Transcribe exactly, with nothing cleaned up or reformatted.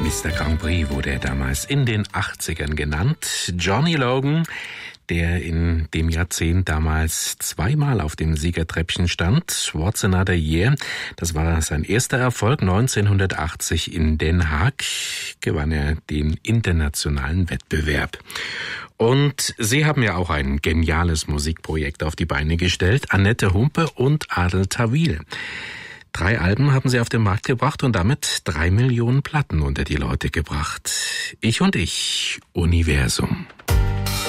Mister Grand Prix wurde er damals in den achtzigern genannt. Johnny Logan, der in dem Jahrzehnt damals zweimal auf dem Siegertreppchen stand. What's Another Year? Das war sein erster Erfolg. neunzehnhundertachtzig in Den Haag gewann er den internationalen Wettbewerb. Und Sie haben ja auch ein geniales Musikprojekt auf die Beine gestellt. Annette Humpe und Adel Tawil. Drei Alben haben sie auf den Markt gebracht und damit drei Millionen Platten unter die Leute gebracht. Ich und ich, Universum.